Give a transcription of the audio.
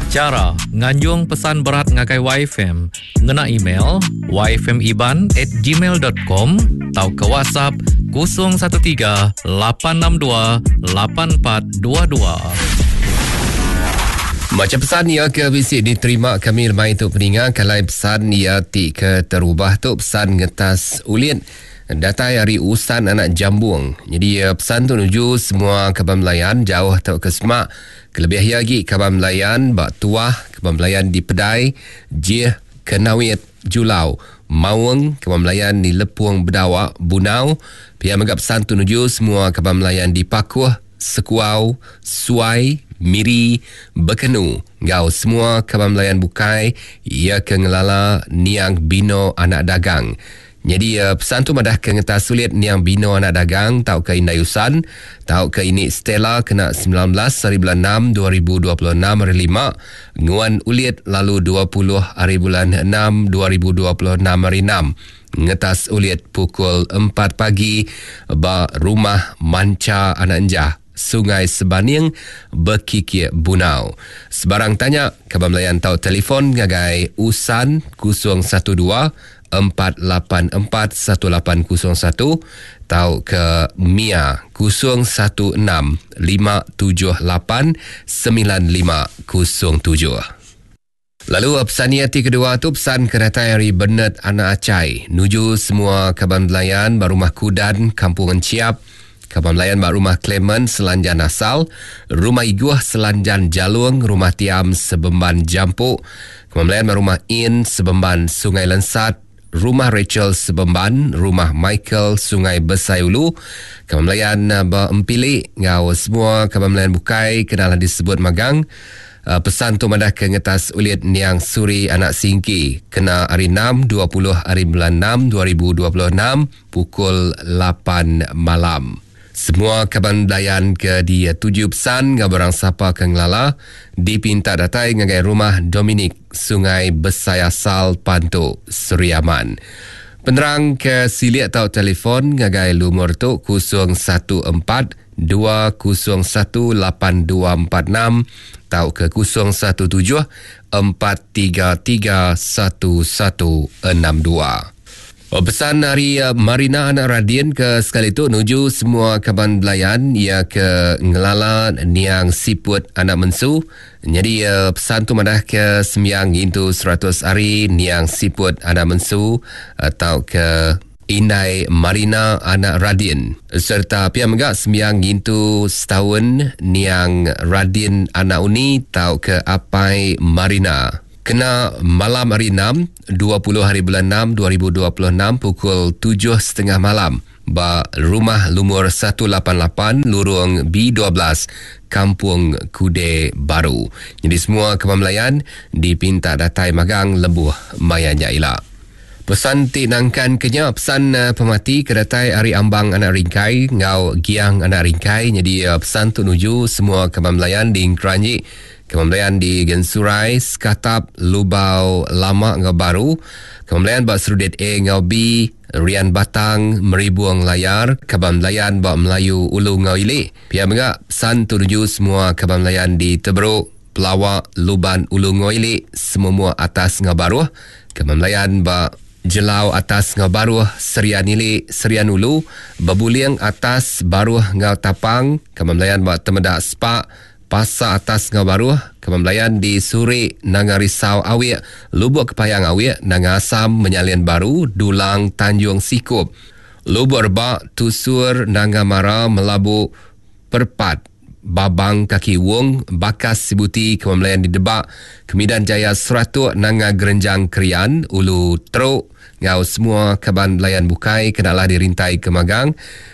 Cara nganjung pesan berat ngakai YFM, ngena email yfmiban@gmail.com atau ke WhatsApp 013 862 8422. Macam pesan ia ke bisik diterima kami lemai tu peningat kalau pesan ia ti ke terubah tu pesan ngetas ulit datai hari usan anak jambung. Jadi pesan tu nuju semua kabar melayan jauh atau ke semak. Kelebih lagi kabar melayan bak tuah kabar melayan di Pedai, Jih, Kenawit, Julau, Mawang, kabar melayan di Lepuang Bedawak, Bunau. Pihak megap pesan tu nuju semua kabar melayan di Pakuh, Sekuau, Suai, Miri, Bekenu. Ngau semua kabar melayan bukai ia ke ngelala niang bino anak dagang. Jadi pesan tu madah ke ngetas sulit niang bino anak dagang tau ke Indayusan, tau ke ini Stella kena 19 hari bulan 6 2026 hari 5, nguan ulit lalu 20 hari bulan 6 2026 hari 6. Ngetas ulit pukul 4 pagi ba rumah Manca anak enjah Sungai Sebaning, Bekikir, Bunau. Sebarang tanya, kabar melayan tau telefon ngagai Usan 012 484 1801 tau ke Mia 016 578 9507. Lalu pesan niati kedua tu pesan kereta hari Bernard anak Acai nuju semua kabar melayan barumah Kudan Kampung Enciap, kabar melayan barumah Clement Selanjan Asal, rumah Iguah Selanjan Jalung, rumah Tiam Sebemban Jampuk, kabar melayan barumah In Sebemban Sungai Lensat, rumah Rachel Sebemban, rumah Michael Sungai Besayulu, kabar melayan Empili ngau semua kabar melayan bukai kenalah disebut magang. Pesan tu madah ke ngetas ulit niang Suri anak Singki kena hari 6 20 hari bulan 6 2026 pukul 8 malam. Semua kaban belayan ke dia tuju pesan ngabarang siapa ke ngelala dipinta datai ngagai rumah Dominik Sungai Besayasal Panto Seriaman. Penerang ke silik atau telefon ngagai lumur tu 014 2018246 atau ke 017 433 1162. Pesan hari Marina anak Radin ke sekali tu nuju semua kaban belayan ia ke ngelala niang siput anak mensu. Jadi pesan tu madah ke sembiang into 100 hari niang siput anak mensu atau ke Indai Marina anak Radin serta pihak megak sembiang into setahun niang Radin anak uni tau ke Apai Marina. Kena malam hari 6, 20 hari bulan 6, 2026 pukul 7.30 malam. Ba rumah lumur 188 lorong B12 Kampung Kude Baru. Jadi semua kabar melayan dipinta datai magang lebuh mayanya ilak. Pesan tinangkan kenya pesan pemati kedatai Ari Ambang anak Ringkai ngau Giang anak Ringkai. Jadi pesan tu nuju semua kabar melayan di Keranji, kabar melayan di Gensurai, Skatap, Lubau Lama ngau Baru, kabar melayan bak Serudit A ngau B, Rian Batang, Meribuang Layar, kabar melayan bak Melayu Ulu ngau Ili. Pihak megak pesan tu nuju semua kabar melayan di Teberuk, Pelawak, Luban Ulu ngau Ili, semua atas ngau Baru, kabar melayan bak Jelau atas ngau Baruh, Serian Ili, Serian Ulu, Babuliang atas Baruh ngau Tapang, kabar melayan bak Temedak Spak, Pasa atas ngau Baruh, kabar melayan di Suri, Nanga Risau Awik, Lubuk Kepayang Awik, Nanga Asam, Menyalian Baru, Dulang, Tanjung Sikup, Lubuk Rebak, Tusur, Nanga Mara, Melabu, Perpat, Babang Kaki Wong, Bakas Sibuti, kabar melayan di Debak, Kemidan Jaya Seratuk, Nanga Gerenjang Krian, Ulu Teruk, ngau semua kabar melayan bukai kenalah dirintai ke magang.